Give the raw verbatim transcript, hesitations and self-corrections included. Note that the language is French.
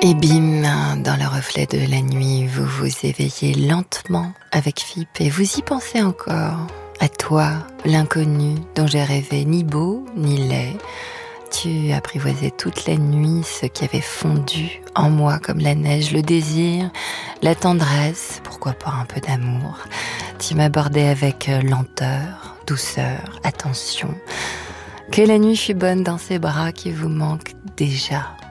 Et bim, dans le reflet de la nuit, vous vous éveillez lentement avec Philippe et vous y pensez encore. À toi, l'inconnu dont j'ai rêvé ni beau ni laid. Tu apprivoisais toute la nuit ce qui avait fondu en moi comme la neige, le désir, la tendresse, pourquoi pas un peu d'amour. Tu m'abordais avec lenteur, douceur, attention. Que la nuit fut bonne dans ces bras qui vous manquent déjà.